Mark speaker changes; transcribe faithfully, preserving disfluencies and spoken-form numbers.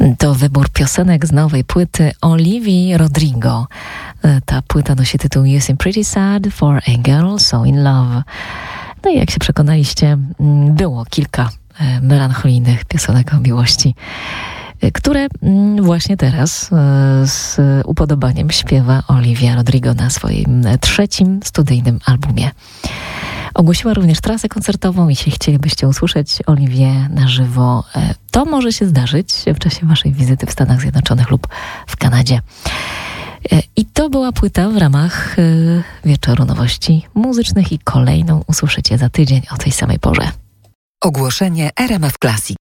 Speaker 1: To wybór piosenek z nowej płyty Olivii Rodrigo. Ta płyta nosi tytuł You Seem Pretty Sad for a Girl So In Love. No i jak się przekonaliście, było kilka melancholijnych piosenek o miłości, które właśnie teraz z upodobaniem śpiewa Olivia Rodrigo na swoim trzecim studyjnym albumie. Ogłosiła również trasę koncertową. Jeśli chcielibyście usłyszeć Olivię na żywo, to może się zdarzyć w czasie waszej wizyty w Stanach Zjednoczonych lub w Kanadzie. I to była płyta w ramach Wieczoru Nowości Muzycznych i kolejną usłyszycie za tydzień o tej samej porze.
Speaker 2: Ogłoszenie R M F Classic.